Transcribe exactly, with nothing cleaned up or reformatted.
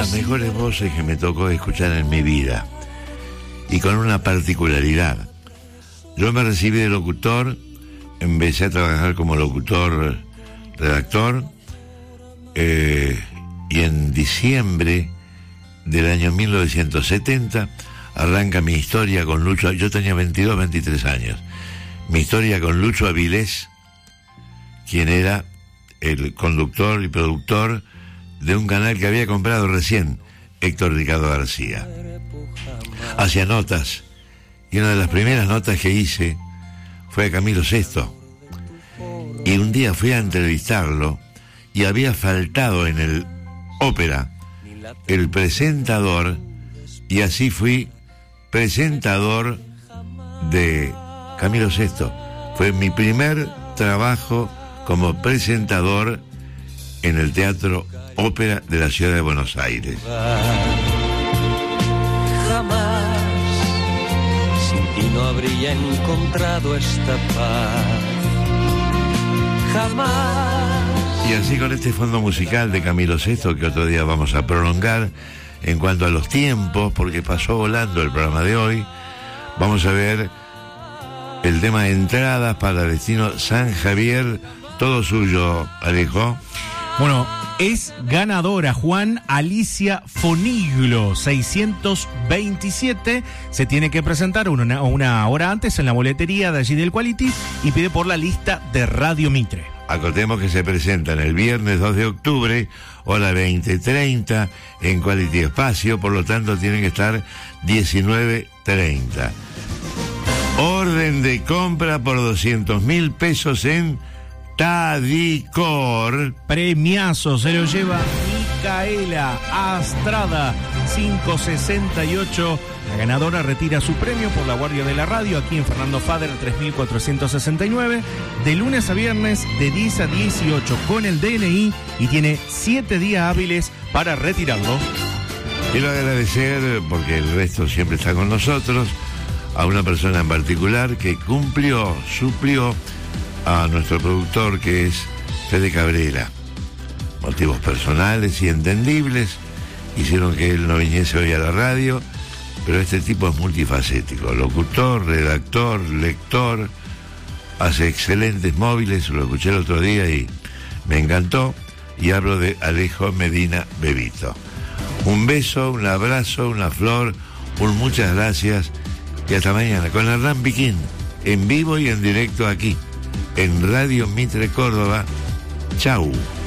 las mejores voces que me tocó escuchar en mi vida, y con una particularidad. Yo me recibí de locutor, empecé a trabajar como locutor, redactor, eh, y en diciembre del año mil novecientos setenta arranca mi historia con Lucho. Yo tenía veintidós, veintitrés años. Mi historia con Lucho Avilés, quien era el conductor y productor de un canal que había comprado recién Héctor Ricardo García. Hacía notas, y una de las primeras notas que hice fue a Camilo Sesto. Y un día fui a entrevistarlo y había faltado en el ópera el presentador, y así fui presentador de Camilo Sesto. Fue mi primer trabajo como presentador en el Teatro Ópera de la Ciudad de Buenos Aires. Jamás sin ti no habría encontrado esta paz. Jamás. Y así con este fondo musical de Camilo Sesto, que otro día vamos a prolongar en cuanto a los tiempos, porque pasó volando el programa de hoy, vamos a ver el tema de entradas para el destino San Javier. Todo suyo, Alejo. Bueno, es ganadora Juan Alicia Foniglo, seiscientos veintisiete. Se tiene que presentar una, una hora antes en la boletería de allí del Quality y pide por la lista de Radio Mitre. Acordemos que se presentan el viernes dos de octubre, hora veinte treinta, en Quality Espacio, por lo tanto tienen que estar diecinueve treinta. Orden de compra por doscientos mil pesos en Tadicor. Premiazo se lo lleva Micaela Astrada, quinientos sesenta y ocho. La ganadora retira su premio por la guardia de la radio aquí en Fernando Fader tres mil cuatrocientos sesenta y nueve, de lunes a viernes de diez a dieciocho con el D N I, y tiene siete días hábiles para retirarlo. Quiero agradecer, porque el resto siempre está con nosotros, a una persona en particular que cumplió, suplió a nuestro productor, que es Fede Cabrera. Motivos personales y entendibles hicieron que él no viniese hoy a la radio, pero este tipo es multifacético: locutor, redactor, lector, hace excelentes móviles. Lo escuché el otro día y me encantó, y hablo de Alejo Medina Bebito. Un beso, un abrazo, una flor, un muchas gracias, y hasta mañana con Hernán Piquín, en vivo y en directo aquí en Radio Mitre Córdoba. Chau.